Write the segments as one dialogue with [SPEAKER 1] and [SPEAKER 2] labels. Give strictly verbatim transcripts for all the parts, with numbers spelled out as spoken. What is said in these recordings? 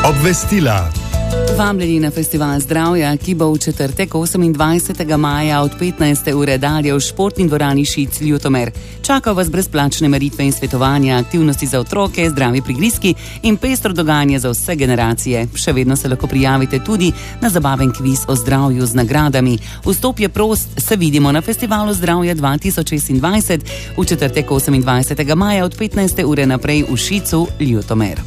[SPEAKER 1] Obvestila.
[SPEAKER 2] Vabljeni na festival zdravja, ki bo v četrtek osemindvajsetega maja od petnajste ure dalje v športni dvorani Šic Ljutomer. Čaka vas brezplačne meritve in svetovanja, aktivnosti za otroke, zdravi prigrizki in pestro dogajanje za vse generacije. Še vedno se lahko prijavite tudi na zabaven kviz o zdravju z nagradami. Vstop je prost, se vidimo na festivalu zdravja dva tisoč šestindvajset v četrtek osemindvajsetega maja od petnajste ure naprej v Šicu Ljutomer.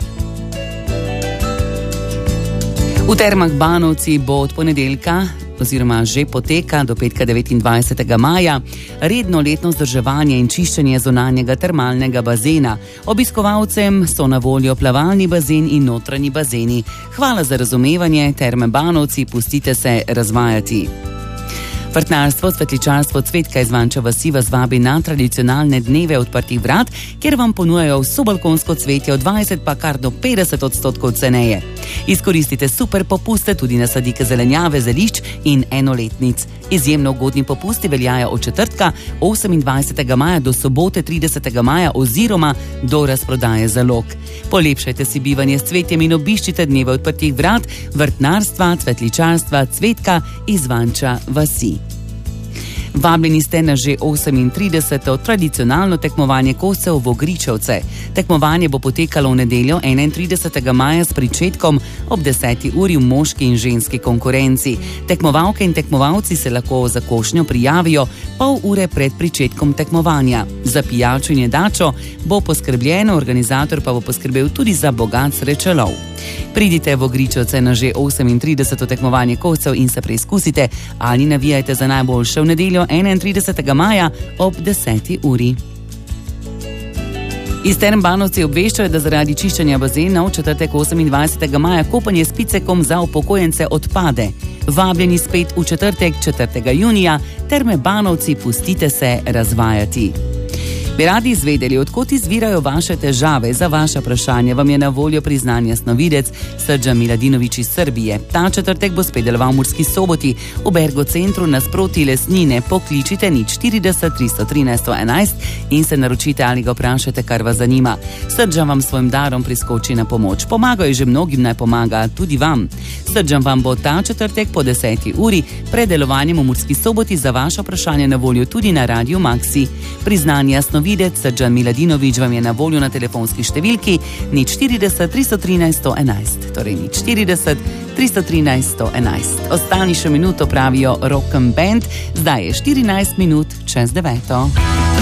[SPEAKER 2] V Termah Banovci bo od ponedeljka oziroma že poteka do petka devetindvajsetega maja redno letno vzdrževanje in čiščenje zunanjega termalnega bazena. Obiskovalcem so na voljo plavalni bazen in notranji bazeni. Hvala za razumevanje, Terme Banovci, pustite se razvajati. Vrtnarstvo, cvetličarstvo Cvetka iz Vanča vasi vas vabi na tradicionalne dneve odprtih vrat, kjer vam ponujajo vso balkonsko cvetje od dvajset pa kar do petdeset odstotkov ceneje. Izkoristite super popuste tudi na sadike zelenjave, zelišč in enoletnic. Izjemno ugodni popusti veljajo od četrtka osemindvajsetega maja do sobote tridesetega maja oziroma do razprodaje zalog. Polepšajte si bivanje s cvetjem in obiščite dneve odprtih vrat vrtnarstva, cvetličarstva Cvetka iz Vanča vasi. Vabljeni ste na že osemintrideseto tradicionalno tekmovanje koscev Vogričevce. Tekmovanje bo potekalo v nedeljo enaintridesetega maja s pričetkom ob deseti uri v moški in ženski konkurenci. Tekmovalke in tekmovalci se lahko za košnjo prijavijo pol ure pred pričetkom tekmovanja. Za pijačo in jedačo bo poskrbljeno, organizator pa bo poskrbel tudi za bogat srečelov. Pridite v Vogričevce na že osemintrideseto tekmovanje koscev in se preizkusite, ali navijajte za najboljše v nedeljo enaintridesetega maja ob deseti uri. Iz Term Banovci obveščajo, da zaradi čiščenja bazena v četrtek osemindvajsetega maja kopanje s picekom za upokojence odpade. Vabljeni spet v četrtek, četrtega junija, Terme Banovci, pustite se razvajati. Bi radi izvedeli, odkot izvirajo vaše težave? Za vaše vprašanje vam je na voljo priznanja snovidec Srđan Miladinović iz Srbije. Ta četrtek bo spet deloval v Murski Soboti, v Bergo centru nasproti Lesnine. Pokličite nič štirideset tristo trinajst sto enajst in se naročite ali ga vprašate, kar vas zanima. Srđan vam svojim darom priskoči na pomoč. Pomagajo že mnogim, naj pomaga tudi vam. Srđan vam bo ta četrtek po deseti uri pred delovanjem v Murski Soboti za vaše vprašanje na voljo tudi na Radio Maxi. Priznanja snovidec Srđan Miladinović vam je na voljo na telefonski številki nič štirideset tristo trinajst sto enajst, torej nič štirideset tristo trinajst sto enajst. Ostani še minuto, pravijo Rock and Band, zdaj je štirinajst minut čez deveto.